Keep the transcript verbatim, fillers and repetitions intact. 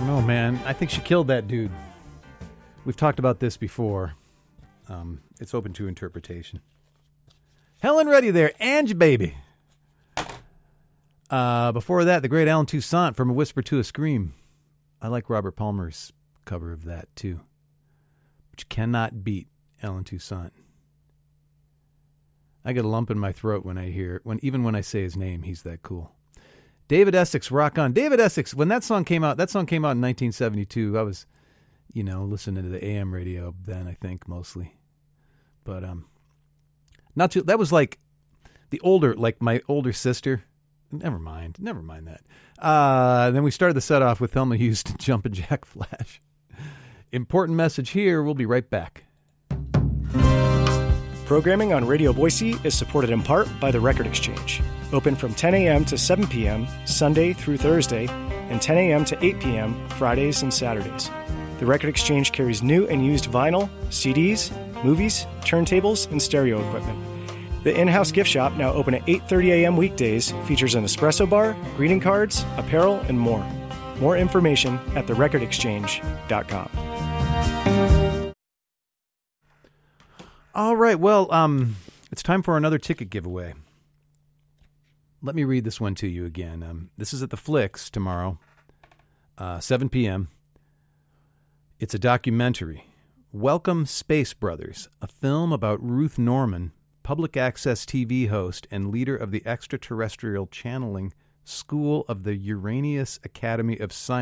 know, man. I think she killed that dude. We've talked about this before. Um, it's open to interpretation. Helen Reddy there, Ange Baby. Uh, before that, the great Alan Toussaint from A Whisper to a Scream. I like Robert Palmer's cover of that, too. But you cannot beat Alan Toussaint. I get a lump in my throat when I hear, when even when I say his name, he's that cool. David Essex, Rock On. David Essex, when that song came out, that song came out in nineteen seventy-two. I was, you know, listening to the A M radio then, I think, mostly. But, um, not too, that was like the older, like my older sister. Never mind. Never mind that. Uh, then we started the set off with Thelma Houston, Jumpin' Jack Flash. Important message here. We'll be right back. Programming on Radio Boise is supported in part by the Record Exchange. Open from ten a.m. to seven p.m. Sunday through Thursday, and ten a.m. to eight p.m. Fridays and Saturdays. The Record Exchange carries new and used vinyl, C Ds, movies, turntables, and stereo equipment. The in-house gift shop, now open at eight thirty a.m. weekdays, features an espresso bar, greeting cards, apparel, and more. More information at the record exchange dot com. All right, well, um, it's time for another ticket giveaway. Let me read this one to you again. Um, this is at the Flicks tomorrow, uh, seven p.m. It's a documentary, Welcome Space Brothers, a film about Ruth Norman, public access T V host and leader of the extraterrestrial channeling School of the Uranus Academy of Science.